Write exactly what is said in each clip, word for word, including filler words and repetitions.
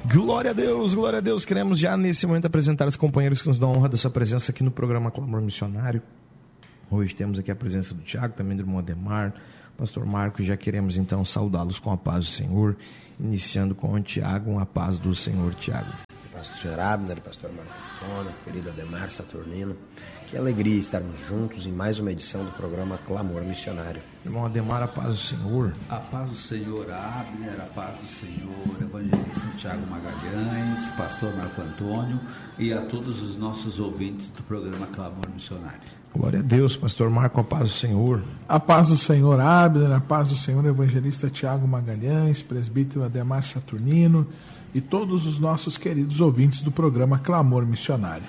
Glória a Deus, glória a Deus. Queremos já nesse momento apresentar os companheiros que nos dão a honra da sua presença aqui no programa Clamor Missionário. Hoje temos aqui a presença do Tiago, também do irmão Ademar, pastor Marco, e já queremos então saudá-los com a paz do Senhor, iniciando com o Tiago, a paz do Senhor, Tiago. Pastor Abner, pastor Marco Antônio, querido Ademar Saturnino, que alegria estarmos juntos em mais uma edição do programa Clamor Missionário. Irmão Ademar, a paz do Senhor. A paz do Senhor, Abner, a paz do Senhor, evangelista Tiago Magalhães, pastor Marco Antônio e a todos os nossos ouvintes do programa Clamor Missionário. Glória a Deus, pastor Marco, a paz do Senhor. A paz do Senhor, Abner, a paz do Senhor, evangelista Tiago Magalhães, presbítero Ademar Saturnino e todos os nossos queridos ouvintes do programa Clamor Missionário.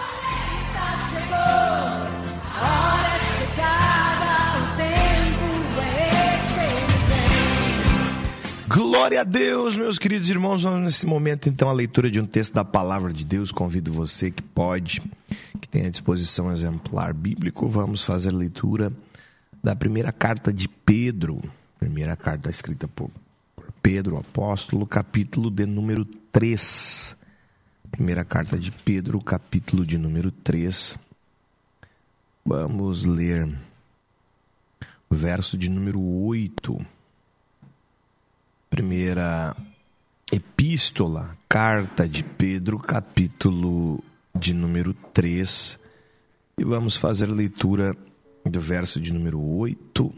Glória a Deus, meus queridos irmãos. Vamos nesse momento então a leitura de um texto da Palavra de Deus. Convido você que pode, que tem à disposição um exemplar bíblico. Vamos fazer a leitura da primeira carta de Pedro. Primeira carta escrita por Pedro, o apóstolo, capítulo de número três. Primeira carta de Pedro, capítulo de número três. Vamos ler o verso de número oito. Primeira epístola, carta de Pedro, capítulo de número três. E vamos fazer a leitura do verso de número oito,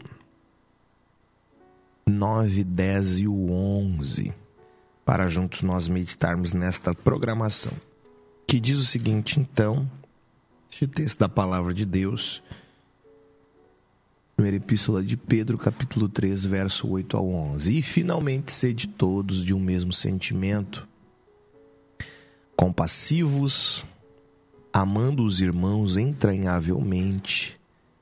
nove, dez e o onze, para juntos nós meditarmos nesta programação, que diz o seguinte, então, este texto da Palavra de Deus, primeira epístola de Pedro, capítulo três, verso oito ao onze. E finalmente sede todos de um mesmo sentimento, compassivos, amando os irmãos entranhavelmente,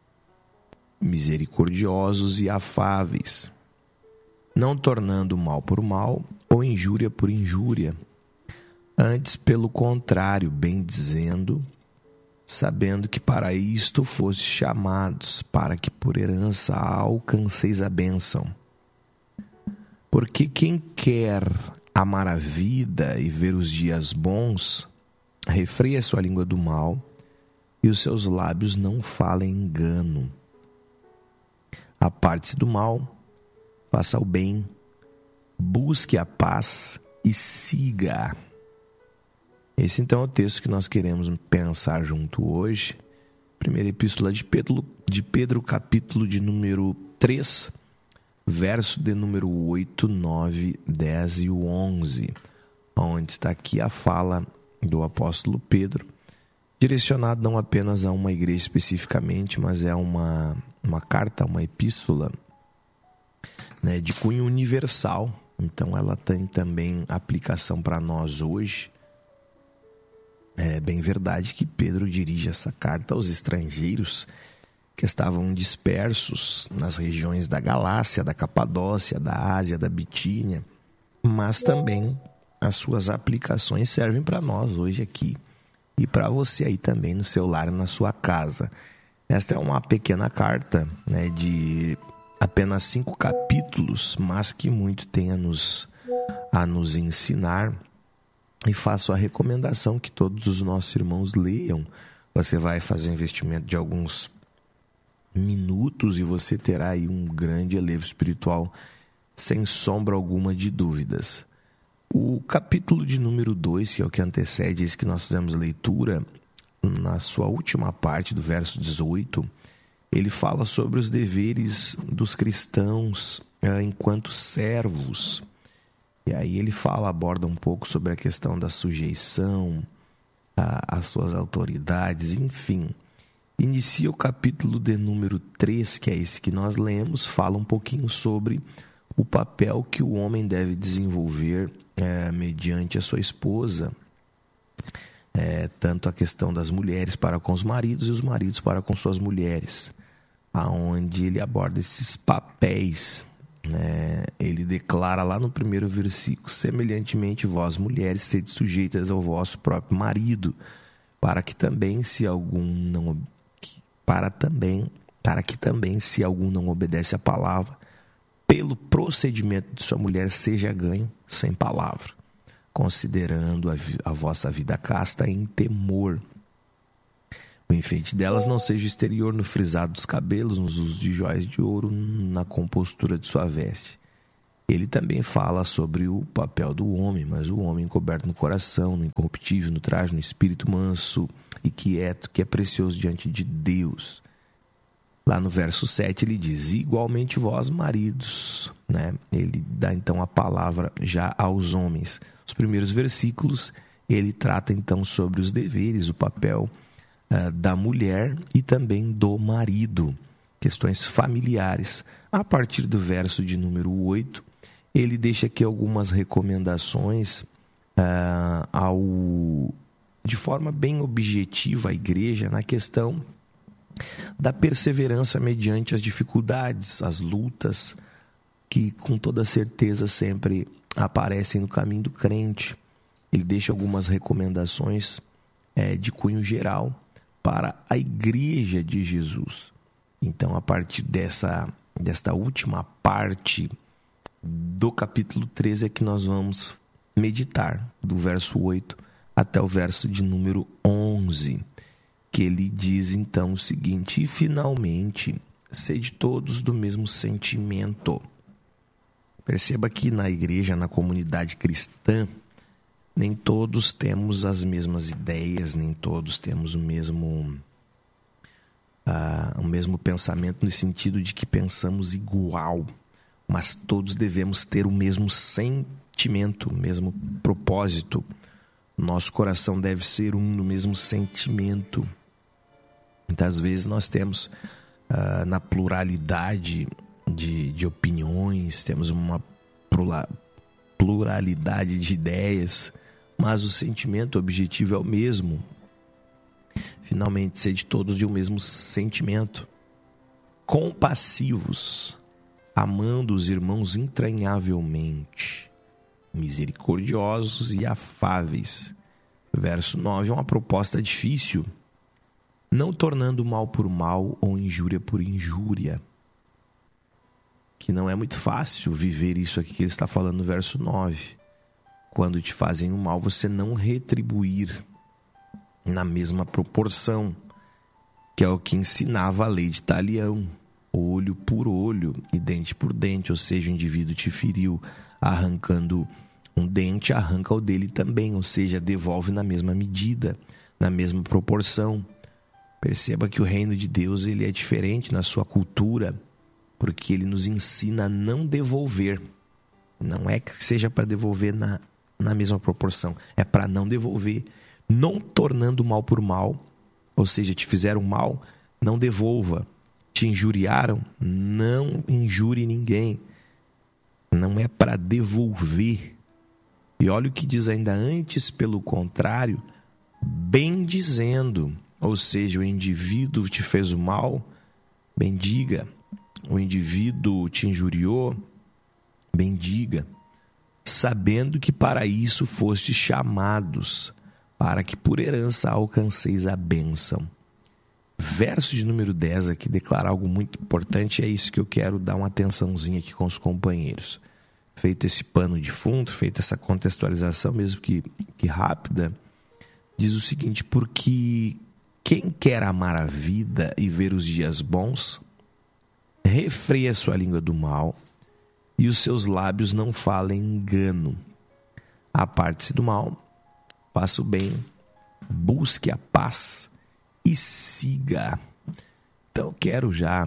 misericordiosos e afáveis, não tornando mal por mal ou injúria por injúria, antes pelo contrário, bendizendo, sabendo que para isto foste chamados, para que por herança alcanceis a bênção. Porque quem quer amar a vida e ver os dias bons, refreia sua língua do mal e os seus lábios não falem engano. Aparte-se do mal, faça o bem, busque a paz e siga. Esse então é o texto que nós queremos pensar junto hoje. Primeira epístola de Pedro, de Pedro, capítulo de número três, verso de número oito, nove, dez e o onze, onde está aqui a fala do apóstolo Pedro, direcionado não apenas a uma igreja especificamente, mas é uma, uma carta, uma epístola, né, de cunho universal. Então ela tem também aplicação para nós hoje. É bem verdade que Pedro dirige essa carta aos estrangeiros que estavam dispersos nas regiões da Galácia, da Capadócia, da Ásia, da Bitínia, mas também as suas aplicações servem para nós hoje aqui e para você aí também no seu lar e na sua casa. Esta é uma pequena carta, né, de apenas cinco capítulos, mas que muito tem a nos, a nos ensinar. E faço a recomendação que todos os nossos irmãos leiam. Você vai fazer investimento de alguns minutos e você terá aí um grande elevo espiritual, sem sombra alguma de dúvidas. O capítulo de número dois, que é o que antecede esse que nós fizemos leitura, na sua última parte do verso dezoito, ele fala sobre os deveres dos cristãos eh, enquanto servos. E aí ele fala, aborda um pouco sobre a questão da sujeição às suas autoridades, enfim. Inicia o capítulo de número três, que é esse que nós lemos, fala um pouquinho sobre o papel que o homem deve desenvolver é, mediante a sua esposa. É, tanto a questão das mulheres para com os maridos e os maridos para com suas mulheres, aonde ele aborda esses papéis. É, ele declara lá no primeiro versículo: semelhantemente vós mulheres sede sujeitas ao vosso próprio marido, para que também se algum não para também para que também se algum não obedece à palavra, pelo procedimento de sua mulher seja ganho sem palavra, considerando a, a vossa vida casta em temor. O enfeite delas não seja exterior no frisado dos cabelos, nos usos de jóias de ouro, na compostura de sua veste. Ele também fala sobre o papel do homem, mas o homem encoberto no coração, no incorruptível, no traje, no espírito manso e quieto, que é precioso diante de Deus. Lá no verso sete ele diz, igualmente vós maridos, né? Ele dá então a palavra já aos homens. Os primeiros versículos ele trata então sobre os deveres, o papel uh, da mulher e também do marido, questões familiares. A partir do verso de número oito, ele deixa aqui algumas recomendações uh, ao, de forma bem objetiva à igreja na questão da perseverança mediante as dificuldades, as lutas que com toda certeza sempre aparecem no caminho do crente. Ele deixa algumas recomendações é, de cunho geral para a igreja de Jesus. Então, a partir dessa, desta última parte do capítulo treze é que nós vamos meditar, do verso oito até o verso de número onze. Que ele diz então o seguinte, e finalmente, sede todos do mesmo sentimento. Perceba que na igreja, na comunidade cristã, nem todos temos as mesmas ideias, nem todos temos o mesmo, uh, o mesmo pensamento, no sentido de que pensamos igual, mas todos devemos ter o mesmo sentimento, o mesmo propósito. Nosso coração deve ser um no mesmo sentimento. Muitas vezes nós temos uh, na pluralidade de, de opiniões, temos uma pluralidade de ideias, mas o sentimento o objetivo é o mesmo. Finalmente, sede todos de um mesmo sentimento, compassivos, amando os irmãos entranhavelmente, misericordiosos e afáveis. Verso nove é uma proposta difícil, não tornando mal por mal ou injúria por injúria. Que não é muito fácil viver isso aqui que ele está falando no verso nove. Quando te fazem o mal, você não retribuir na mesma proporção, que é o que ensinava a lei de Talião. Olho por olho e dente por dente, ou seja, o indivíduo te feriu arrancando um dente, arranca o dele também, ou seja, devolve na mesma medida, na mesma proporção. Perceba que o reino de Deus ele é diferente na sua cultura, porque ele nos ensina a não devolver. Não é que seja para devolver na, na mesma proporção, é para não devolver, não tornando mal por mal, ou seja, te fizeram mal, não devolva. Te injuriaram, não injure ninguém. Não é para devolver. E olha o que diz ainda antes, pelo contrário, bem dizendo, ou seja, o indivíduo te fez o mal, bendiga. O indivíduo te injuriou, bendiga, sabendo que para isso fostes chamados, para que por herança alcanceis a bênção. Verso de número dez aqui declara algo muito importante, é isso que eu quero dar uma atençãozinha aqui com os companheiros. Feito esse pano de fundo, feita essa contextualização, mesmo que, que rápida, diz o seguinte, porque quem quer amar a vida e ver os dias bons, refreia sua língua do mal e os seus lábios não falem engano. Aparte-se do mal, faça o bem, busque a paz e siga. Então quero já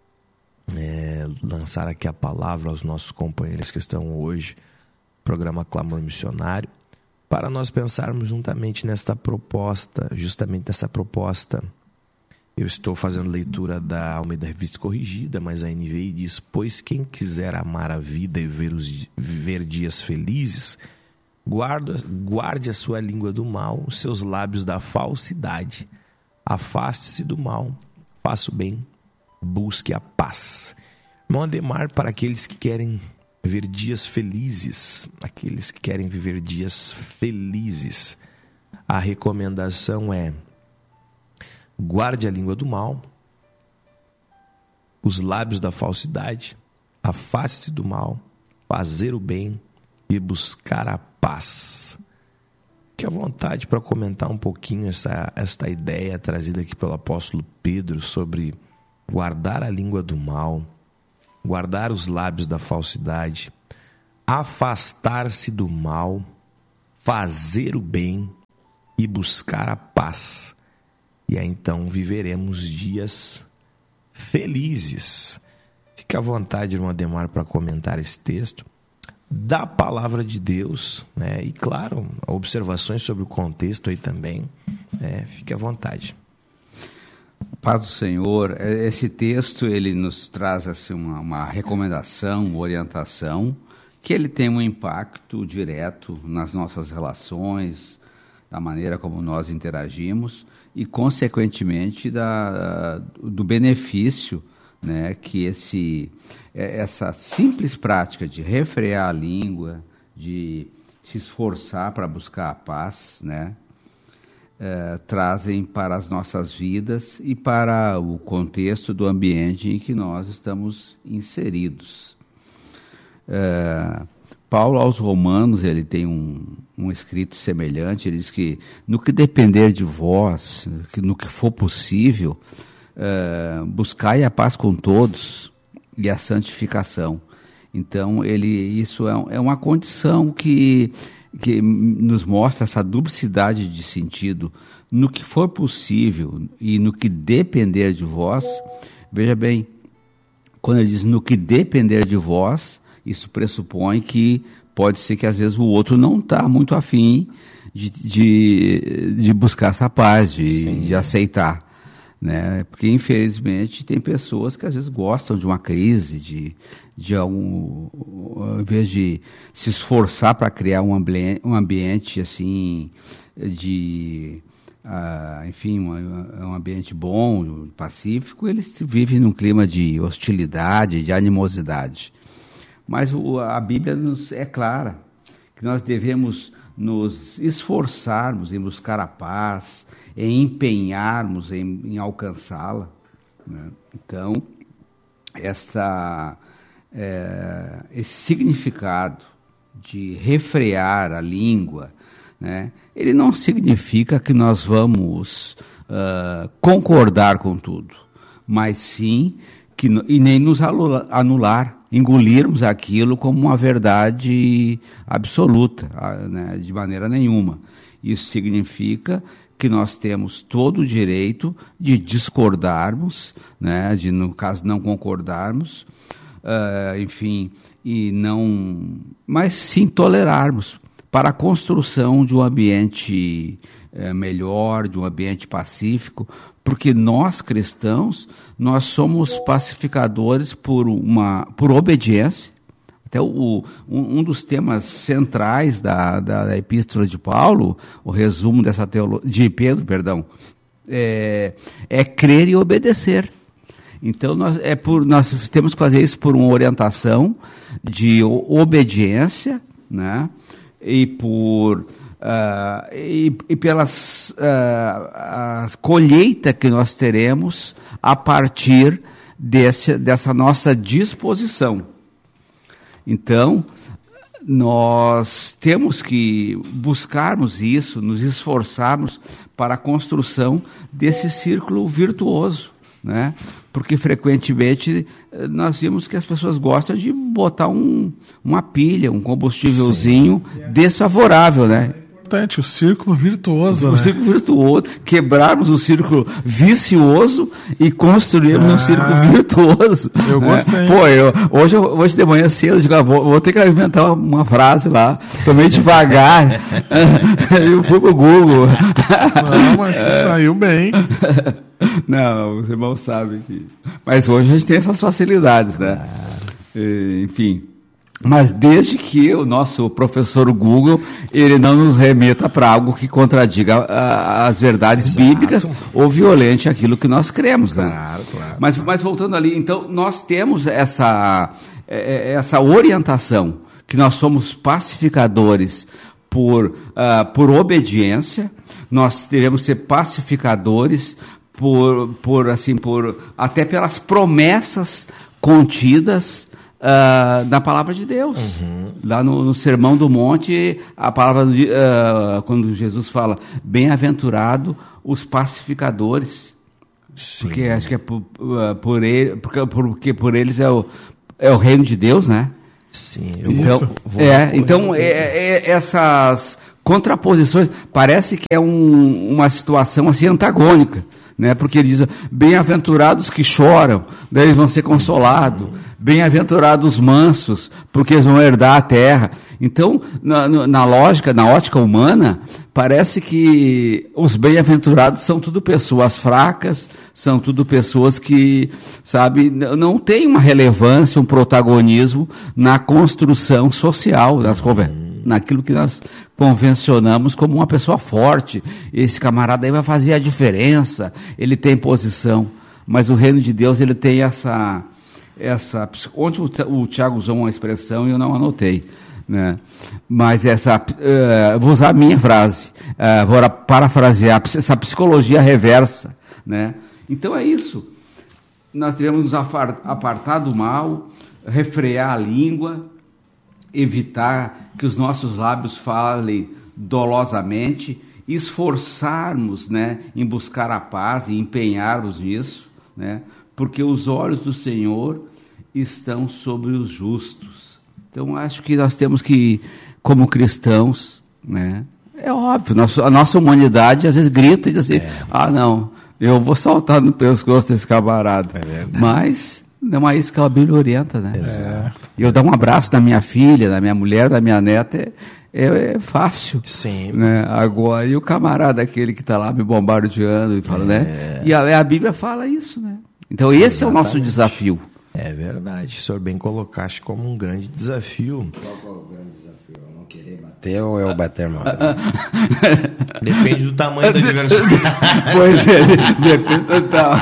é, lançar aqui a palavra aos nossos companheiros que estão hoje no programa Clamor Missionário, para nós pensarmos juntamente nesta proposta, justamente nessa proposta. Eu estou fazendo leitura da Almeida Revista Corrigida, mas a N V I diz, pois quem quiser amar a vida e ver os, viver dias felizes, guarda, guarde a sua língua do mal, os seus lábios da falsidade. Afaste-se do mal, faça o bem, busque a paz. Irmão Ademar, para aqueles que querem ver dias felizes, aqueles que querem viver dias felizes, a recomendação é: guarde a língua do mal, os lábios da falsidade, afaste-se do mal, fazer o bem e buscar a paz. fique à vontade para comentar um pouquinho essa, esta ideia trazida aqui pelo apóstolo Pedro sobre guardar a língua do mal, guardar os lábios da falsidade, afastar-se do mal, fazer o bem e buscar a paz. E aí então viveremos dias felizes. Fique à vontade, irmão Ademar, para comentar esse texto da palavra de Deus, né? E claro, observações sobre o contexto aí também, né? Fique à vontade. Paz do Senhor. Esse texto ele nos traz assim, uma, uma recomendação, uma orientação, que ele tem um impacto direto nas nossas relações, da maneira como nós interagimos e, consequentemente, da, do benefício, né, que esse, essa simples prática de refrear a língua, de se esforçar para buscar a paz, né, é, trazem para as nossas vidas e para o contexto do ambiente em que nós estamos inseridos. É, Paulo aos Romanos, ele tem um, um escrito semelhante, ele diz que no que depender de vós, que no que for possível, uh, buscai a paz com todos e a santificação. Então, ele, isso é, é uma condição que, que nos mostra essa duplicidade de sentido. No que for possível e no que depender de vós, veja bem, quando ele diz no que depender de vós, isso pressupõe que pode ser que às vezes o outro não está muito afim de, de, de buscar essa paz, de, de aceitar, né? Porque infelizmente tem pessoas que às vezes gostam de uma crise, de, de algum, ao invés de se esforçar para criar um ambiente, um ambiente assim de, uh, enfim, um, um ambiente bom, pacífico, eles vivem num clima de hostilidade, de animosidade. Mas o, a Bíblia nos é clara, que nós devemos nos esforçarmos em buscar a paz, em empenharmos em, em alcançá-la, né? Então, esta, é, esse significado de refrear a língua, né, ele não significa que nós vamos uh, concordar com tudo, mas sim que, e nem nos anular, engolirmos aquilo como uma verdade absoluta, né, de maneira nenhuma. Isso significa que nós temos todo o direito de discordarmos, né, de, no caso, não concordarmos, uh, enfim, e não, mas sim tolerarmos para a construção de um ambiente uh, melhor, de um ambiente pacífico, porque nós, cristãos, nós somos pacificadores por, uma, por obediência. Até o, um, um dos temas centrais da, da, da Epístola de Paulo, o resumo dessa teologia, de Pedro, perdão, é, é crer e obedecer. Então, nós, é por, nós temos que fazer isso por uma orientação de obediência, né? E por... Uh, e, e pela uh, a colheita que nós teremos a partir desse, dessa nossa disposição. Então, nós temos que buscarmos isso, nos esforçarmos para a construção desse círculo virtuoso, né? Porque frequentemente nós vimos que as pessoas gostam de botar um, uma pilha, um combustívelzinho desfavorável, né? O círculo virtuoso, o né? círculo virtuoso, quebrarmos o círculo vicioso e construirmos ah, um círculo virtuoso. Eu gostei. Pô, eu, hoje, hoje de manhã cedo, eu digo, ah, vou, vou ter que inventar uma, uma frase lá, tomei devagar, eu fui pro Google. Não, mas saiu bem. Não, os irmãos sabem que... Mas hoje a gente tem essas facilidades, né? E, enfim... Mas desde que o nosso professor Google, ele não nos remeta para algo que contradiga a, as verdades Exato. Bíblicas ou violente aquilo que nós cremos, né? Claro, claro. Mas, mas voltando ali, então, nós temos essa, essa orientação, que nós somos pacificadores por, uh, por obediência, nós devemos ser pacificadores por, por, assim, por, até pelas promessas contidas uh, na palavra de Deus. Uhum. Lá no, no Sermão do Monte, a palavra uh, quando Jesus fala, bem-aventurado os pacificadores. Sim. Porque acho que é por, uh, por ele, porque, porque por eles é o, é o reino de Deus, né? Sim. Eu então, vou, é, vou, então vou, é, é, essas contraposições, parece que é um, uma situação assim antagônica, né? Porque ele diz, bem-aventurados que choram, daí eles vão ser consolados, bem-aventurados os mansos, porque eles vão herdar a terra. Então, na, na lógica, na ótica humana, parece que os bem-aventurados são tudo pessoas fracas, são tudo pessoas que, sabe, não têm uma relevância, um protagonismo na construção social, das conversas. Naquilo que nós convencionamos como uma pessoa forte. Esse camarada aí vai fazer a diferença, ele tem posição. Mas o reino de Deus, ele tem essa... essa ontem o, o Tiago usou uma expressão e eu não anotei, né? Mas essa... Uh, vou usar a minha frase, uh, vou parafrasear, essa psicologia reversa, né? Então é isso. Nós devemos nos apartar do mal, refrear a língua, evitar que os nossos lábios falem dolosamente, esforçarmos, né, em buscar a paz e empenharmos nisso, né, porque os olhos do Senhor estão sobre os justos. Então, acho que nós temos que, como cristãos, né, é óbvio, nossa, a nossa humanidade às vezes grita e diz assim, é. ah, não, eu vou saltar no pescoço desse camarada. É mas... não é isso que a Bíblia orienta, né? É. Eu dar um abraço da minha filha, da minha mulher, da minha neta, é, é, é fácil. Sim. Né? Agora, e o camarada aquele que está lá me bombardeando e fala, é. né? E a, a Bíblia fala isso, né? Então, esse Exatamente. é o nosso desafio. É verdade. O senhor bem colocaste como um grande desafio. Qual é o grande desafio? Eu não querer bater ou eu bater mal? Depende do tamanho da adversidade. Pois é, depende total.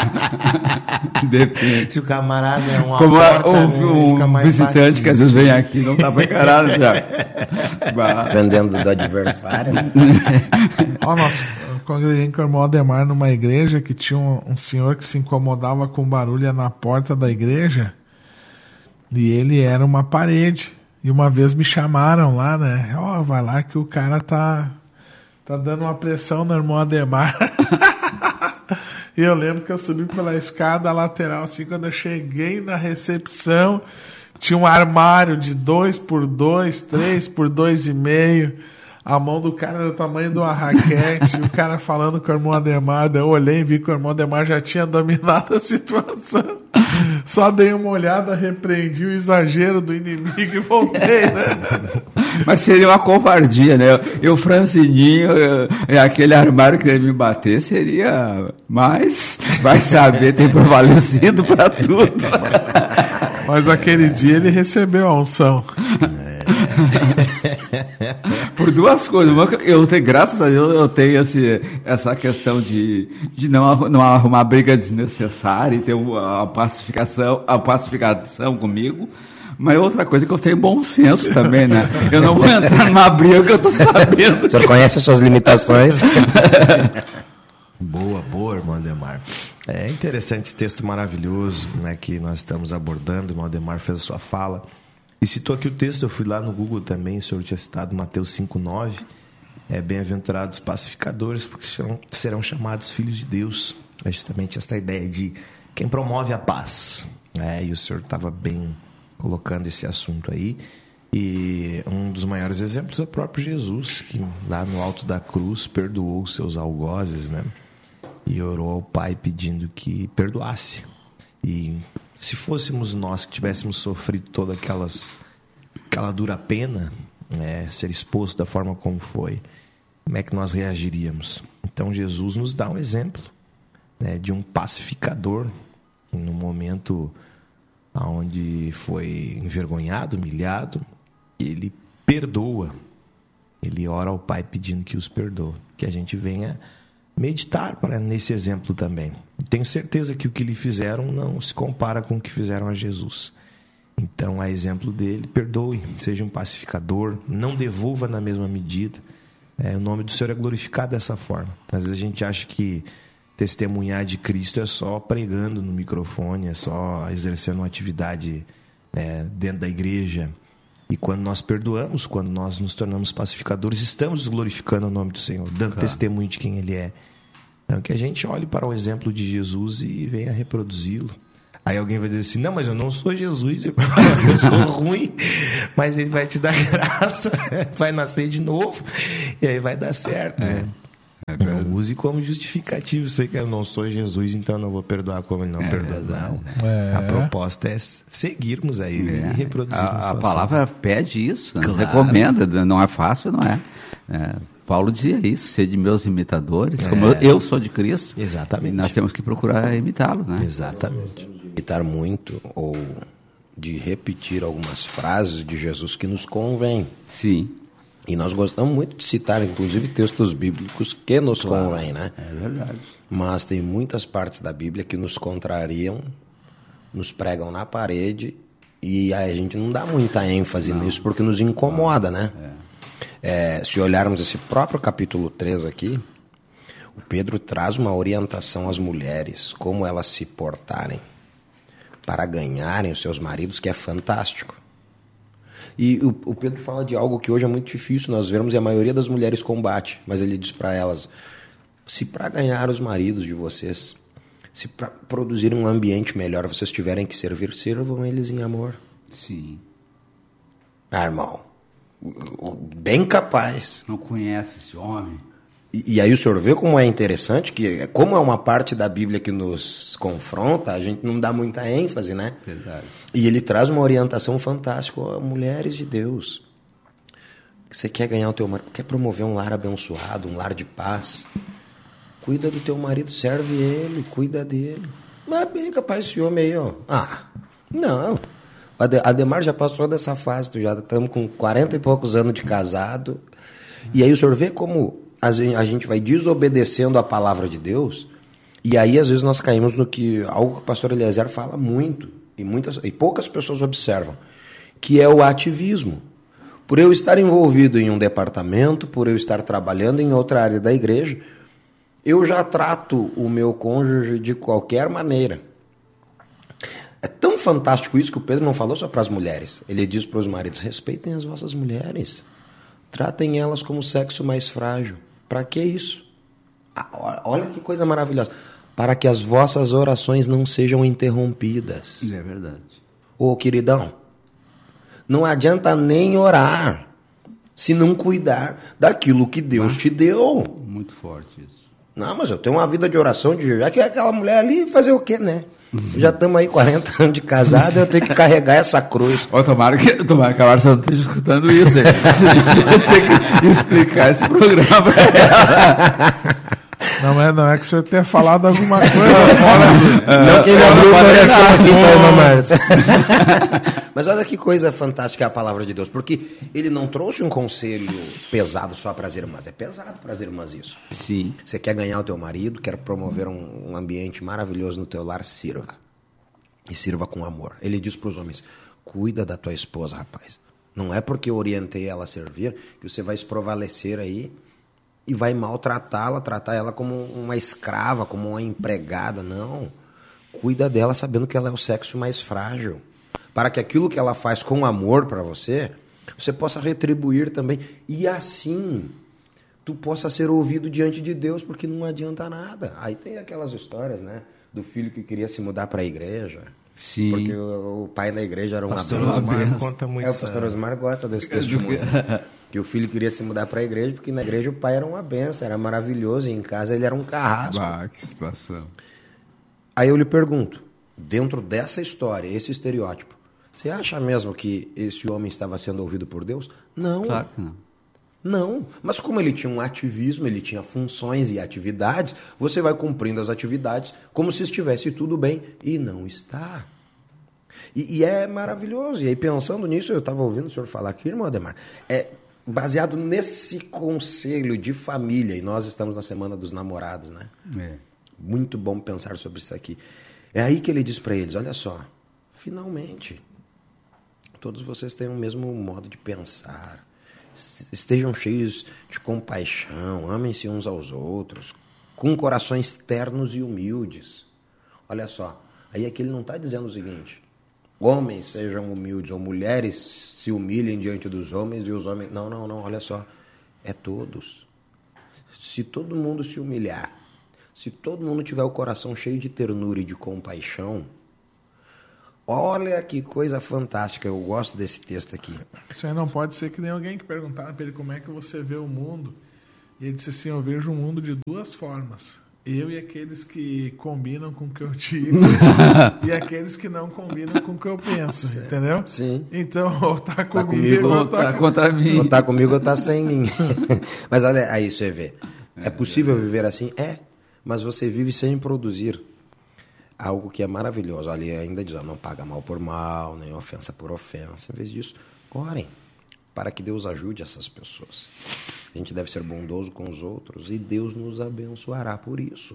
Depende. Se o camarada é uma Como porta, um, um visitante baixo. Que às vezes vem aqui não tá bem encarado já. Dependendo do adversário. Ó, nossa, eu congreguei com o irmão Ademar numa igreja que tinha um, um senhor que se incomodava com barulho na porta da igreja e ele era uma parede. E uma vez me chamaram lá, né? Ó, oh, vai lá que o cara tá, tá dando uma pressão no irmão Ademar. E eu lembro que eu subi pela escada lateral, assim, quando eu cheguei na recepção, tinha um armário de dois por dois, três por dois e meio. A mão do cara era do tamanho de uma raquete, e o cara falando com o irmão Ademar. Eu olhei e vi que o irmão Ademar já tinha dominado a situação. Só dei uma olhada, repreendi o exagero do inimigo e voltei, né? Mas seria uma covardia, né? Eu, Francininho, eu, aquele armário que ele me bater seria... Mas, vai saber, tem prevalecido para tudo. Mas aquele dia ele recebeu a unção. Por duas coisas. Eu tenho, graças a Deus, eu tenho esse, essa questão de, de não, não arrumar briga desnecessária e ter a pacificação, a pacificação comigo. Mas outra coisa é que eu tenho bom senso também, né? Eu não vou entrar numa briga que eu tô sabendo. O senhor conhece as suas limitações? Boa, boa, irmão Ademar. É interessante esse texto maravilhoso, né, que nós estamos abordando. O irmão Ademar fez a sua fala. E citou aqui o texto, eu fui lá no Google também, o senhor tinha citado Mateus cinco, nove. É, bem-aventurados pacificadores, porque serão, serão chamados filhos de Deus. É justamente essa ideia de quem promove a paz. É, e o senhor estava bem colocando esse assunto aí. E um dos maiores exemplos é o próprio Jesus, que lá no alto da cruz perdoou os seus algozes, né? E orou ao Pai pedindo que perdoasse. E se fôssemos nós que tivéssemos sofrido toda aquelas, aquela dura pena, né, ser exposto da forma como foi, como é que nós reagiríamos? Então Jesus nos dá um exemplo, né, de um pacificador, que no momento onde foi envergonhado, humilhado, ele perdoa. Ele ora ao Pai pedindo que os perdoe. Que a gente venha meditar para nesse exemplo também. Tenho certeza que o que lhe fizeram não se compara com o que fizeram a Jesus. Então, a exemplo dele, perdoe, seja um pacificador, não devolva na mesma medida. É, o nome do Senhor é glorificado dessa forma. Às vezes a gente acha que testemunhar de Cristo é só pregando no microfone, é só exercendo uma atividade é, dentro da igreja. E quando nós perdoamos, quando nós nos tornamos pacificadores, estamos glorificando o nome do Senhor, dando claro. testemunho de quem Ele é. Então, que a gente olhe para o exemplo de Jesus e venha reproduzi-lo. Aí alguém vai dizer assim, não, mas eu não sou Jesus, eu sou ruim, mas Ele vai te dar graça, vai nascer de novo, e aí vai dar certo, é. né? É não use como justificativo, sei que eu não sou Jesus, então eu não vou perdoar como Ele não é perdoa. Não. É. A proposta é seguirmos aí é. e reproduzirmos. A, a palavra pede isso, né? Claro. Recomenda, não é fácil, não é? é. Paulo dizia isso, ser de meus imitadores, é. como eu, eu sou de Cristo. Exatamente. E nós temos que procurar imitá-lo, né? Exatamente. Imitar muito ou de repetir algumas frases de Jesus que nos convém. Sim. E nós gostamos muito de citar, inclusive, textos bíblicos que nos claro, convêm, né? É verdade. Mas tem muitas partes da Bíblia que nos contrariam, nos pregam na parede e a gente não dá muita ênfase não. nisso porque nos incomoda, né? É. É, se olharmos esse próprio capítulo três aqui, o Pedro traz uma orientação às mulheres, como elas se portarem para ganharem os seus maridos, que é fantástico. E o, o Pedro fala de algo que hoje é muito difícil nós vermos e a maioria das mulheres combate, mas ele diz para elas, se para ganhar os maridos de vocês, se para produzir um ambiente melhor vocês tiverem que servir, sirvam eles em amor. Sim. Ah, irmão, bem capaz. Não conhece esse homem. E, e aí o senhor vê como é interessante, que como é uma parte da Bíblia que nos confronta, a gente não dá muita ênfase, né? Verdade. E ele traz uma orientação fantástica. Oh, mulheres de Deus, você quer ganhar o teu marido, quer promover um lar abençoado, um lar de paz, cuida do teu marido, serve ele, cuida dele. Mas bem capaz esse homem aí, ó. Ah, não. A Ademar já passou dessa fase, tu já estamos com quarenta e poucos anos de casado. E aí o senhor vê como a gente vai desobedecendo a palavra de Deus, e aí às vezes nós caímos no que algo que o pastor Eliezer fala muito, e, muitas, e poucas pessoas observam, que é o ativismo. Por eu estar envolvido em um departamento, por eu estar trabalhando em outra área da igreja, eu já trato o meu cônjuge de qualquer maneira. É tão fantástico isso que o Pedro não falou só para as mulheres. Ele diz para os maridos, respeitem as vossas mulheres. Tratem elas como o sexo mais frágil. Para que isso? Ah, olha que coisa maravilhosa. Para que as vossas orações não sejam interrompidas. É verdade. Ô, queridão, não adianta nem orar se não cuidar daquilo que Deus ah, te deu. Muito forte isso. Não, mas eu tenho uma vida de oração, de já que aquela mulher ali fazer o quê, né? Já estamos aí quarenta anos de casado, eu tenho que carregar essa cruz. Oh, tomara que, tomara que a Larissa não esteja escutando isso. Eu tenho que explicar esse programa para ela. Não é, não é que o senhor tenha falado alguma coisa fora. Não que ele abriu o coração aqui para a irmã Márcia. Mas olha que coisa fantástica é a palavra de Deus, porque ele não trouxe um conselho pesado só para as irmãs, é pesado para as irmãs isso. Sim. Você quer ganhar o teu marido, quer promover um, um ambiente maravilhoso no teu lar, sirva. E sirva com amor. Ele diz para os homens, cuida da tua esposa, rapaz. Não é porque eu orientei ela a servir que você vai se prevalecer aí e vai maltratá-la, tratar ela como uma escrava, como uma empregada. Não. Cuida dela sabendo que ela é o sexo mais frágil. Para que aquilo que ela faz com amor para você, você possa retribuir também. E assim, tu possa ser ouvido diante de Deus, porque não adianta nada. Aí tem aquelas histórias, né? Do filho que queria se mudar para a igreja. Sim. Porque o, o pai da igreja era um pastor Osmar conta muito. É, o pastor Osmar gosta desse testemunho. Que o filho queria se mudar para a igreja, porque na igreja o pai era uma benção, era maravilhoso, e em casa ele era um carrasco. Ah, que situação. Aí eu lhe pergunto, dentro dessa história, esse estereótipo, você acha mesmo que esse homem estava sendo ouvido por Deus? Não. Claro que não. Não, mas como ele tinha um ativismo, ele tinha funções e atividades, você vai cumprindo as atividades como se estivesse tudo bem, e não está. E, e é maravilhoso. E aí, pensando nisso, eu estava ouvindo o senhor falar aqui, irmão Ademar, é baseado nesse conselho de família, e nós estamos na Semana dos Namorados, né? É. Muito bom pensar sobre isso aqui. É aí que ele diz para eles, olha só, finalmente, todos vocês têm o mesmo modo de pensar, estejam cheios de compaixão, amem-se uns aos outros, com corações ternos e humildes. Olha só, aí aqui ele não está dizendo o seguinte, homens sejam humildes, ou mulheres se humilhem diante dos homens e os homens... Não, não, não, olha só. É todos. Se todo mundo se humilhar, se todo mundo tiver o coração cheio de ternura e de compaixão, olha que coisa fantástica. Eu gosto desse texto aqui. Isso aí não pode ser que nem alguém que perguntaram para ele como é que você vê o mundo. E ele disse assim, eu vejo o mundo de duas formas. Eu e aqueles que combinam com o que eu digo e aqueles que não combinam com o que eu penso, sim, entendeu? Sim. Então, ou tá comigo, tá comigo ou ou tá, tá contra mim. Ou tá comigo ou tá sem mim. Mas olha, aí você vê. É possível viver assim? É. Mas você vive sem produzir algo que é maravilhoso. Ali ainda diz, ó, não paga mal por mal, nem ofensa por ofensa. Em vez disso, orem para que Deus ajude essas pessoas. A gente deve ser bondoso com os outros e Deus nos abençoará por isso.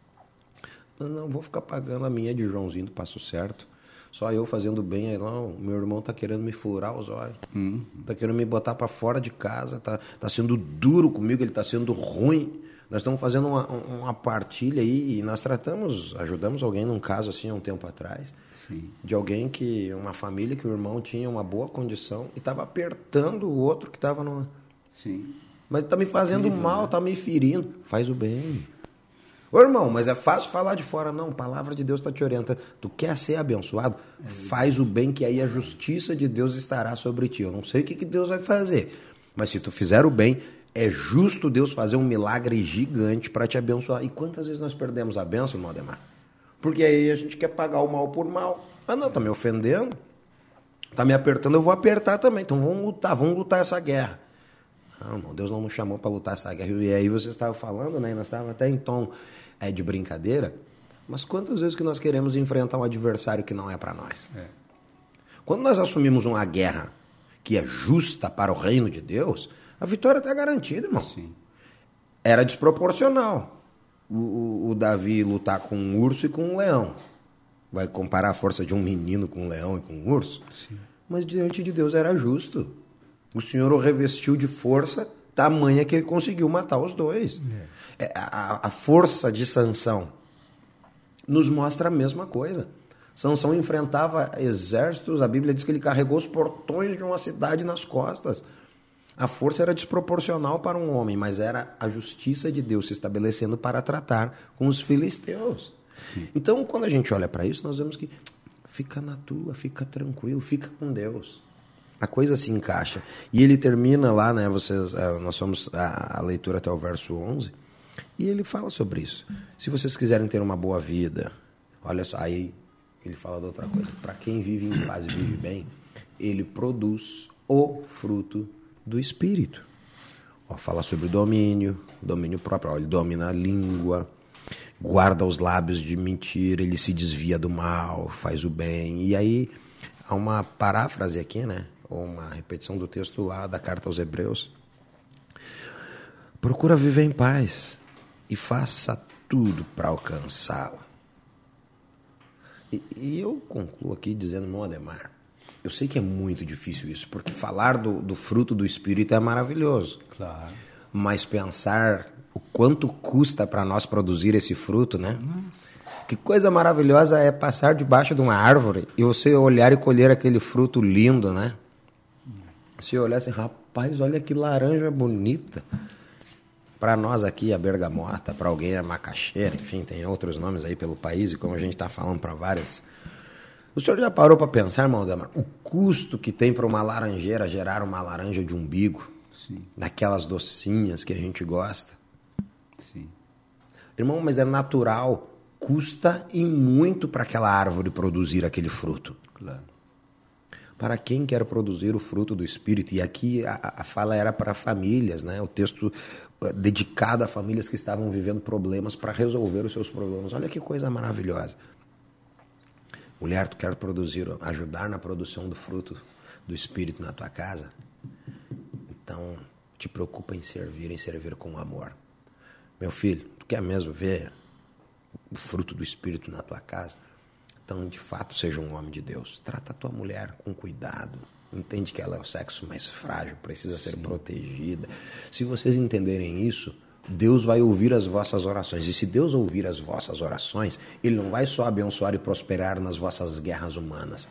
Não, não vou ficar pagando a minha de Joãozinho do Passo Certo. Só eu fazendo bem, aí não, meu irmão está querendo me furar os olhos. Está hum. querendo me botar para fora de casa, está tá sendo duro comigo, ele está sendo ruim. Nós estamos fazendo uma, uma partilha aí e nós tratamos, ajudamos alguém num caso assim há um tempo atrás. Sim. De alguém que, uma família que o irmão tinha uma boa condição e estava apertando o outro que estava numa... Sim. Mas está me fazendo Incrível, mal, está né? me ferindo. Faz o bem. Ô irmão, mas é fácil falar de fora. Não, a palavra de Deus está te orientando. Tu quer ser abençoado? É. Faz o bem, que aí a justiça de Deus estará sobre ti. Eu não sei o que, que Deus vai fazer, mas se tu fizer o bem, é justo Deus fazer um milagre gigante para te abençoar. E quantas vezes nós perdemos a bênção, irmão Ademar? Porque aí a gente quer pagar o mal por mal. Ah não, tá me ofendendo, tá me apertando, eu vou apertar também. Então vamos lutar, vamos lutar essa guerra. Não, irmão, Deus não nos chamou para lutar essa guerra. E aí você estava falando, né? Nós estávamos até em tom é, de brincadeira. Mas quantas vezes que nós queremos enfrentar um adversário que não é para nós? É. Quando nós assumimos uma guerra que é justa para o reino de Deus, a vitória está garantida, irmão. Sim. Era desproporcional o, o, o Davi lutar com um urso e com um leão. Vai comparar a força de um menino com um leão e com um urso? Sim. Mas diante de Deus era justo. O Senhor o revestiu de força tamanha que ele conseguiu matar os dois. É. A, a força de Sansão nos mostra a mesma coisa. Sansão enfrentava exércitos, a Bíblia diz que ele carregou os portões de uma cidade nas costas. A força era desproporcional para um homem, mas era a justiça de Deus se estabelecendo para tratar com os filisteus. Sim. Então, quando a gente olha para isso, nós vemos que fica na tua, fica tranquilo, fica com Deus. A coisa se encaixa. E ele termina lá, né? Vocês, nós fomos a, a leitura até o verso onze, e ele fala sobre isso. Se vocês quiserem ter uma boa vida, olha só, aí ele fala de outra coisa. Para quem vive em paz e vive bem, ele produz o fruto do Espírito. Ó, fala sobre o domínio, domínio próprio. Ó, ele domina a língua, guarda os lábios de mentira, ele se desvia do mal, faz o bem. E aí há uma paráfrase aqui, né? Ou uma repetição do texto lá da carta aos Hebreus. Procura viver em paz e faça tudo para alcançá-la. E, e eu concluo aqui dizendo, irmão Ademar, eu sei que é muito difícil isso, porque falar do, do fruto do Espírito é maravilhoso. Claro. Mas pensar o quanto custa para nós produzir esse fruto, né? Nossa. Que coisa maravilhosa é passar debaixo de uma árvore e você olhar e colher aquele fruto lindo, né? Se olhar assim, rapaz, olha que laranja bonita. Para nós aqui a bergamota, para alguém é macaxeira, enfim, tem outros nomes aí pelo país, e como a gente está falando para várias. O senhor já parou para pensar, irmão Ademar, o custo que tem para uma laranjeira gerar uma laranja de umbigo? Sim. Daquelas docinhas que a gente gosta? Sim. Irmão, mas é natural, custa e muito para aquela árvore produzir aquele fruto. Claro. Para quem quer produzir o fruto do Espírito, e aqui a, a fala era para famílias, né? O texto dedicado a famílias que estavam vivendo problemas para resolver os seus problemas. Olha que coisa maravilhosa. Mulher, tu quer produzir, ajudar na produção do fruto do Espírito na tua casa? Então, te preocupa em servir, em servir com amor. Meu filho, tu quer mesmo ver o fruto do Espírito na tua casa? Então, de fato, seja um homem de Deus. Trata a tua mulher com cuidado. Entende que ela é o sexo mais frágil, precisa ser Sim. protegida. Se vocês entenderem isso, Deus vai ouvir as vossas orações. E se Deus ouvir as vossas orações, Ele não vai só abençoar e prosperar nas vossas guerras humanas.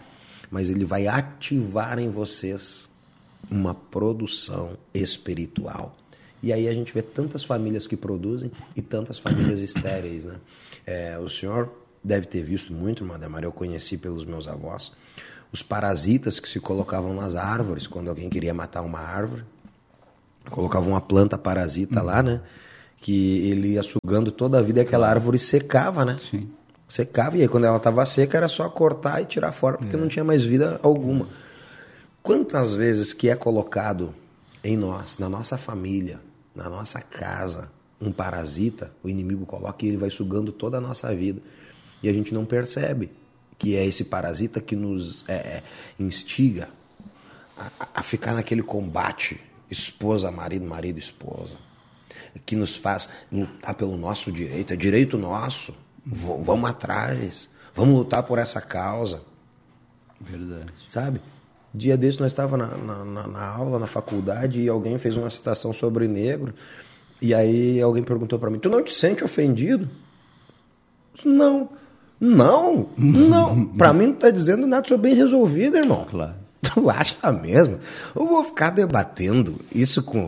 mas ele vai ativar em vocês uma produção espiritual. E aí a gente vê tantas famílias que produzem e tantas famílias estéreis, né? É, o senhor deve ter visto muito, irmão Ademar, eu conheci pelos meus avós, os parasitas que se colocavam nas árvores, quando alguém queria matar uma árvore, colocavam uma planta parasita lá, né? Que ele ia sugando toda a vida e aquela árvore secava, né? Sim. Secava, e aí quando ela estava seca era só cortar e tirar fora, porque é. não tinha mais vida alguma. Quantas vezes que é colocado em nós, na nossa família, na nossa casa, um parasita, o inimigo coloca e ele vai sugando toda a nossa vida. E a gente não percebe que é esse parasita que nos é, é, instiga a, a ficar naquele combate, esposa, marido, marido, esposa, que nos faz lutar pelo nosso direito, é direito nosso, v- vamos atrás, vamos lutar por essa causa. Verdade. Sabe? Dia desse nós estávamos na, na, na aula, na faculdade, e alguém fez uma citação sobre negro, e aí alguém perguntou para mim, tu não te sente ofendido? Não, não, não. Para mim não está dizendo nada, sou bem resolvido, irmão. Claro. Tu acha mesmo? Eu vou ficar debatendo isso com...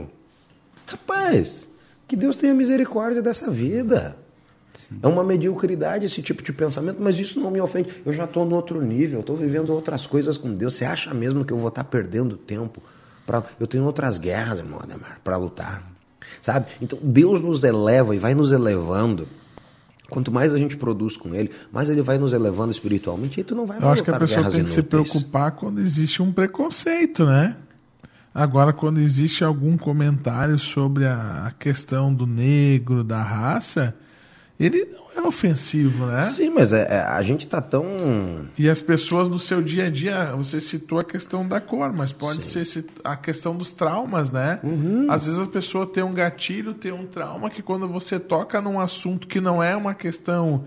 Rapaz, que Deus tenha misericórdia dessa vida. Sim. É uma mediocridade esse tipo de pensamento, mas isso não me ofende. Eu já estou no outro nível, estou vivendo outras coisas com Deus. Você acha mesmo que eu vou estar perdendo tempo? Pra... Eu tenho outras guerras, irmão Ademar, para lutar. Sabe? Então Deus nos eleva e vai nos elevando. Quanto mais a gente produz com Ele, mais Ele vai nos elevando espiritualmente, e tu não vai Eu acho que a pessoa tem que inúteis. se preocupar quando existe um preconceito, né? Agora, quando existe algum comentário sobre a questão do negro, da raça, ele não é ofensivo, né? Sim, mas é, é, a gente tá tão... E as pessoas do seu dia a dia, você citou a questão da cor, mas pode Sim. ser a questão dos traumas, né? Uhum. Às vezes a pessoa tem um gatilho, tem um trauma, que quando você toca num assunto que não é uma questão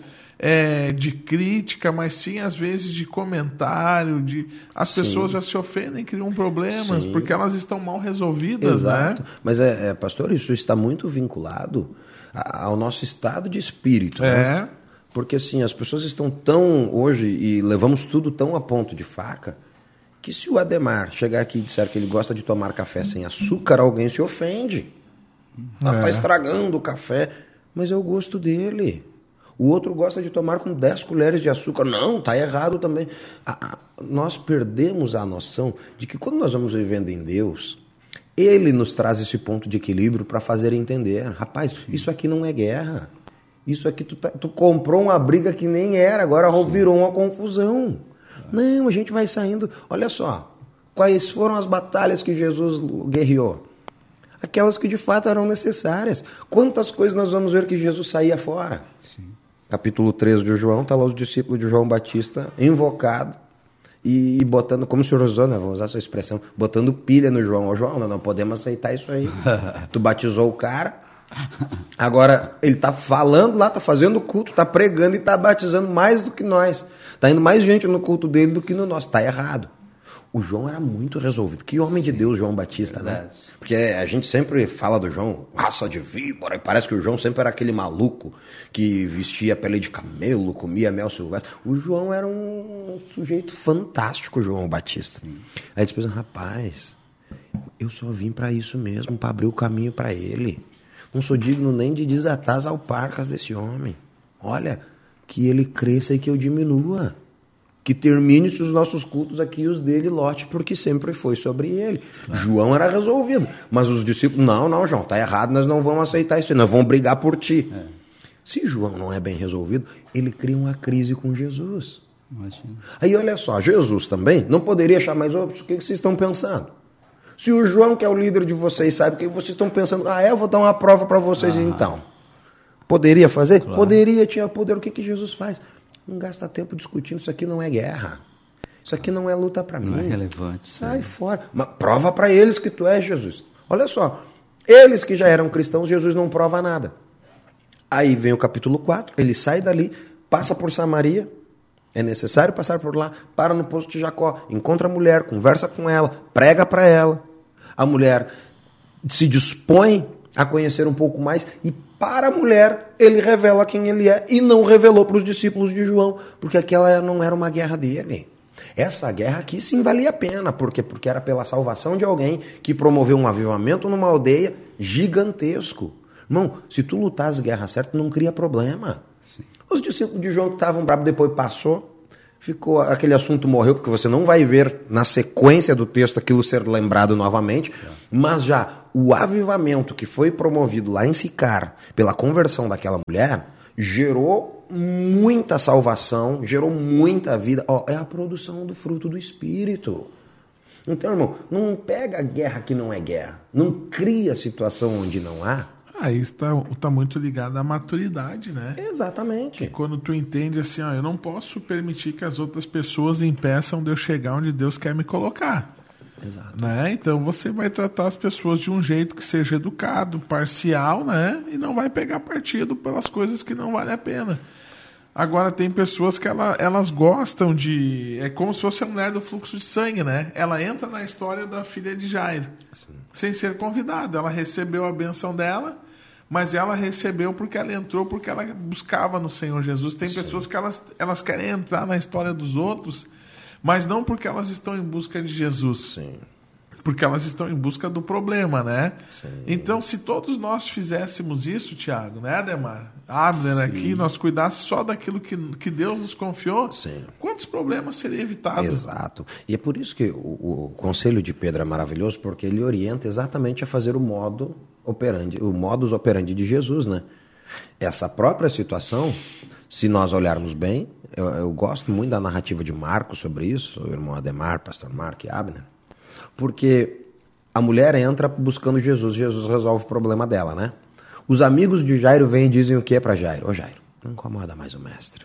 é, de crítica, mas sim às vezes de comentário, de as sim. pessoas já se ofendem, criam problemas, sim. porque elas estão mal resolvidas, Exato. né? Mas, é, é, pastor, isso está muito vinculado ao nosso estado de espírito, é. né? Porque assim, as pessoas estão tão hoje, e levamos tudo tão a ponto de faca, que se o Ademar chegar aqui e disser que ele gosta de tomar café sem açúcar, alguém se ofende. Ah, é. Tá estragando o café. Mas é o gosto dele. O outro gosta de tomar com dez colheres de açúcar. Não, tá errado também. Ah, ah, nós perdemos a noção de que quando nós vamos vivendo em Deus, Ele nos traz esse ponto de equilíbrio para fazer entender. Rapaz, isso aqui não é guerra. Isso aqui, tu, tá, tu comprou uma briga que nem era, agora virou uma confusão. Não, a gente vai saindo. Olha só, quais foram as batalhas que Jesus guerreou? Aquelas que de fato eram necessárias. Quantas coisas nós vamos ver que Jesus saía fora? Sim. Capítulo três de João, está lá os discípulos de João Batista invocado e, e botando, como o senhor usou, né? Vou usar a sua expressão, botando pilha no João. Ô João, nós não podemos aceitar isso aí. Tu batizou o cara, agora ele está falando lá, está fazendo culto, está pregando e está batizando mais do que nós. Está indo mais gente no culto dele do que no nosso. Está errado. O João era muito resolvido. Que homem Sim, de Deus, João Batista, verdade. Né? Porque a gente sempre fala do João, raça de víbora, e parece que o João sempre era aquele maluco que vestia pele de camelo, comia mel silvestre. O João era um sujeito fantástico, o João Batista. Sim. Aí eles pensam, rapaz, eu só vim para isso mesmo, para abrir o caminho para ele. Não sou digno nem de desatar as alparcas desse homem. Olha, que ele cresça e que eu diminua. Que termine-se os nossos cultos aqui e os dele lote, porque sempre foi sobre ele. Claro. João era resolvido, mas os discípulos, não, não, João, tá errado, nós não vamos aceitar isso, nós vamos brigar por ti. É. Se João não é bem resolvido, ele cria uma crise com Jesus. Imagina. Aí olha só, Jesus também não poderia chamar mais outros, o que vocês estão pensando? Se o João, que é o líder de vocês, sabe o que vocês estão pensando, ah, é, eu vou dar uma prova para vocês ah. então. Poderia fazer? Claro. Poderia, tinha poder. O que, que Jesus faz? Não gasta tempo discutindo, isso aqui não é guerra. Isso aqui não é luta para mim. Não é relevante. Sai sim. fora. Mas prova para eles que tu és Jesus. Olha só, eles que já eram cristãos, Jesus não prova nada. Aí vem o capítulo quatro, ele sai dali, passa por Samaria, é necessário passar por lá, para no poço de Jacó, encontra a mulher, conversa com ela, prega para ela. A mulher se dispõe a conhecer um pouco mais e para a mulher, ele revela quem ele é e não revelou para os discípulos de João, porque aquela não era uma guerra dele. Essa guerra aqui sim valia a pena. Por quê? Porque era pela salvação de alguém que promoveu um avivamento numa aldeia gigantesco. Irmão, se tu lutar as guerras certas, não cria problema. Sim. Os discípulos de João que estavam bravos depois passou, ficou, aquele assunto morreu, porque você não vai ver na sequência do texto aquilo ser lembrado novamente, é. Mas já o avivamento que foi promovido lá em Sicar, pela conversão daquela mulher, gerou muita salvação, gerou muita vida. Ó, é a produção do fruto do Espírito. Então, irmão, não pega a guerra que não é guerra. Não cria situação onde não há. Aí está tá muito ligado à maturidade, né? Exatamente. E quando tu entende assim, ó, eu não posso permitir que as outras pessoas impeçam de eu chegar onde Deus quer me colocar. Exato. Né? Então você vai tratar as pessoas de um jeito que seja educado, parcial, né? E não vai pegar partido pelas coisas que não valem a pena. Agora tem pessoas que ela, elas gostam de... É como se fosse a mulher do fluxo de sangue, né? Ela entra na história da filha de Jairo, sim, sem ser convidada. Ela recebeu a benção dela, mas ela recebeu porque ela entrou, porque ela buscava no Senhor Jesus. Tem sim. pessoas que elas, elas querem entrar na história dos outros, mas não porque elas estão em busca de Jesus. Sim. Porque elas estão em busca do problema, né? Sim. Então, se todos nós fizéssemos isso, Tiago, né, Ademar? Abner aqui, nós cuidássemos só daquilo que, que Deus nos confiou, sim, quantos problemas seriam evitados? Exato. E é por isso que o, o conselho de Pedro é maravilhoso, porque ele orienta exatamente a fazer o modo operandi, o modus operandi de Jesus, né? Essa própria situação, se nós olharmos bem, eu, eu gosto muito da narrativa de Marcos sobre isso, o irmão Ademar, pastor Marco e Abner, porque a mulher entra buscando Jesus, Jesus resolve o problema dela, né? Os amigos de Jairo vêm e dizem o que para Jairo? Ô Jairo, não incomoda mais o mestre.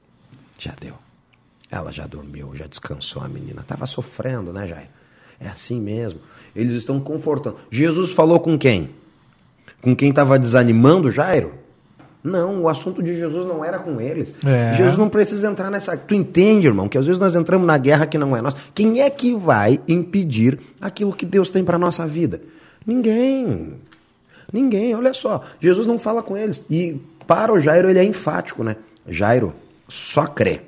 Já deu. Ela já dormiu, já descansou a menina. Estava sofrendo, né, Jairo? É assim mesmo. Eles estão confortando. Jesus falou com quem? Com quem estava desanimando Jairo? Não, o assunto de Jesus não era com eles. É. Jesus não precisa entrar nessa... Tu entende, irmão, que às vezes nós entramos na guerra que não é nossa. Quem é que vai impedir aquilo que Deus tem para a nossa vida? Ninguém. Ninguém, olha só. Jesus não fala com eles. E para o Jairo ele é enfático, né? Jairo, só crê.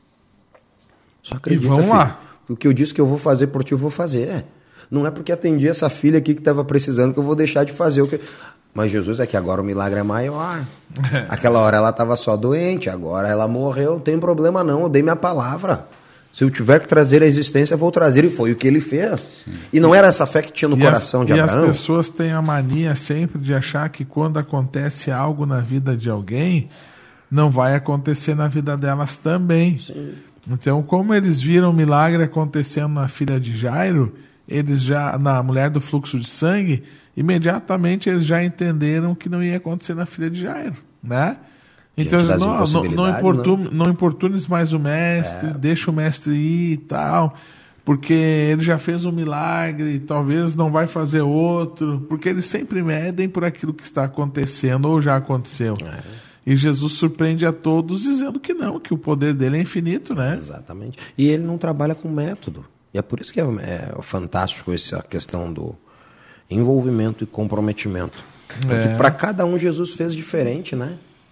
Só acredita, e vamos filho. lá. O que eu disse que eu vou fazer por ti, eu vou fazer. Não é porque atendi essa filha aqui que estava precisando que eu vou deixar de fazer o que... Mas Jesus, é que agora o milagre é maior. Aquela hora ela estava só doente, agora ela morreu, não tem problema não, eu dei minha palavra. Se eu tiver que trazer a existência, eu vou trazer. E foi o que ele fez. Sim. E não era essa fé que tinha no e coração as, de Abraão. E as pessoas têm a mania sempre de achar que quando acontece algo na vida de alguém, não vai acontecer na vida delas também. Sim. Então, como eles viram o milagre acontecendo na filha de Jairo, eles já, na mulher do fluxo de sangue, imediatamente eles já entenderam que não ia acontecer na filha de Jairo, né? Então, não, não, não, importun, né? não importunes mais o mestre, é. deixa o mestre ir e tal, porque ele já fez um milagre, talvez não vai fazer outro, porque eles sempre medem por aquilo que está acontecendo ou já aconteceu. É. E Jesus surpreende a todos dizendo que não, que o poder dele é infinito, né? Exatamente. E ele não trabalha com método. E é por isso que é, é fantástico essa questão do envolvimento e comprometimento. Porque é. para cada um Jesus fez diferente, né?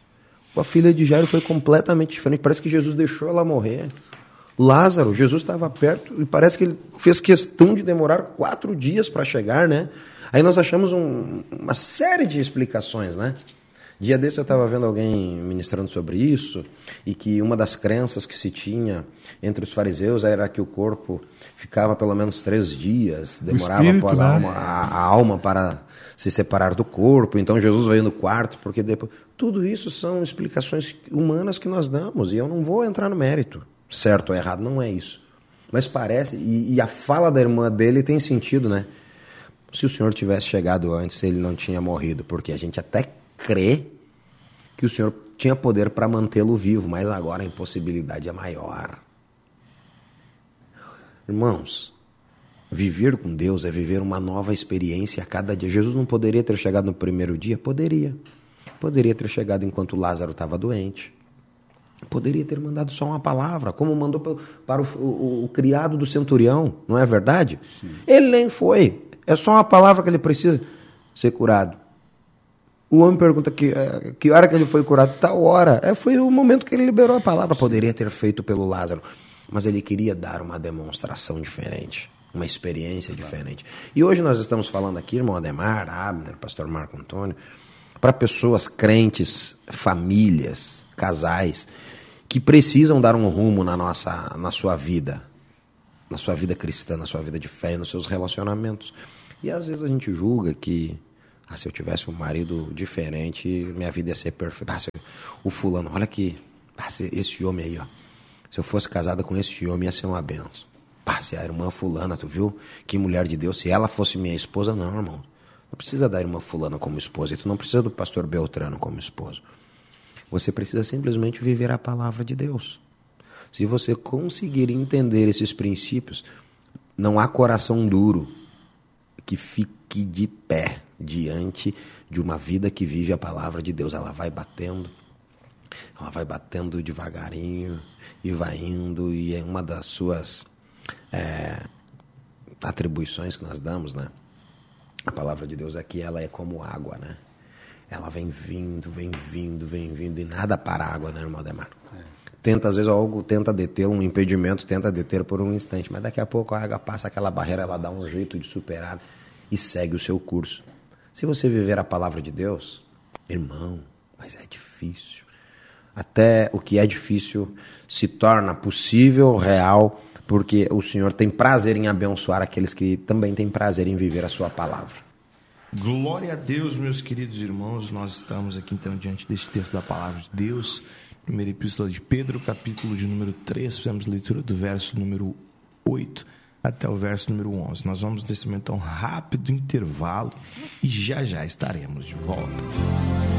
A filha de Jairo foi completamente diferente. Parece que Jesus deixou ela morrer. Lázaro, Jesus estava perto e parece que ele fez questão de demorar quatro dias para chegar, né? Aí nós achamos um, uma série de explicações, né? Dia desse eu estava vendo alguém ministrando sobre isso e que uma das crenças que se tinha entre os fariseus era que o corpo ficava pelo menos três dias, demorava espírito, após né? a, alma, a, a alma para se separar do corpo, então Jesus veio no quarto, porque depois... Tudo isso são explicações humanas que nós damos e eu não vou entrar no mérito, certo ou errado, não é isso. Mas parece, e, e a fala da irmã dele tem sentido, né? Se o Senhor tivesse chegado antes, ele não tinha morrido, porque a gente até crê que o Senhor tinha poder para mantê-lo vivo, mas agora a impossibilidade é maior. Irmãos, viver com Deus é viver uma nova experiência a cada dia. Jesus não poderia ter chegado no primeiro dia? Poderia. Poderia ter chegado enquanto Lázaro estava doente. Poderia ter mandado só uma palavra, como mandou para o, o, o criado do centurião, não é verdade? Sim. Ele nem foi. É só uma palavra que ele precisa ser curado. O homem pergunta que, que hora que ele foi curado? Tal hora. É, foi o momento que ele liberou a palavra. Poderia ter feito pelo Lázaro. mas ele queria dar uma demonstração diferente, uma experiência diferente. E hoje nós estamos falando aqui, irmão Ademar, Abner, pastor Marco Antônio, para pessoas crentes, famílias, casais, que precisam dar um rumo na, nossa, na sua vida, na sua vida cristã, na sua vida de fé, nos seus relacionamentos. E às vezes a gente julga que, ah, se eu tivesse um marido diferente, minha vida ia ser perfeita. Ah, se eu, o fulano, olha aqui, ah, esse homem aí, ó, se eu fosse casada com esse homem, ia ser uma benção. Ah, se a irmã fulana, tu viu? Que mulher de Deus, se ela fosse minha esposa, não, irmão. Não precisa da irmã fulana como esposa, e tu não precisa do pastor Beltrano como esposo. Você precisa simplesmente viver a palavra de Deus. Se você conseguir entender esses princípios, não há coração duro que fique de pé diante de uma vida que vive a palavra de Deus. Ela vai batendo, ela vai batendo devagarinho e vai indo, e é uma das suas é, atribuições que nós damos, né? A palavra de Deus aqui, ela é como água, né? Ela vem vindo, vem vindo, vem vindo, e nada para a água, né, irmão Ademar? É. Tenta, às vezes, algo tenta deter, um impedimento tenta deter por um instante, mas daqui a pouco a água passa aquela barreira, ela dá um jeito de superar e segue o seu curso. Se você viver a palavra de Deus, irmão, mas é difícil. Até o que é difícil se torna possível, real, porque o Senhor tem prazer em abençoar aqueles que também têm prazer em viver a sua palavra. Glória a Deus, meus queridos irmãos. Nós estamos aqui então diante deste texto da palavra de Deus, primeira epístola de Pedro, capítulo de número três, fizemos leitura do verso número oito até o verso número onze. Nós vamos nesse momento um rápido intervalo e já já estaremos de volta.